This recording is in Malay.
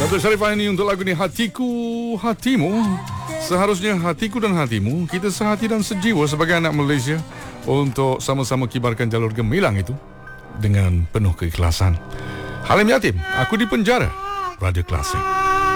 Datuk Sharifah ini untuk lagu ni, Hatiku Hatimu. Seharusnya hatiku dan hatimu, kita sehati dan sejiwa sebagai anak Malaysia untuk sama-sama kibarkan jalur gemilang itu dengan penuh keikhlasan. Halim Yatim, Aku di Penjara, Radio Klasik.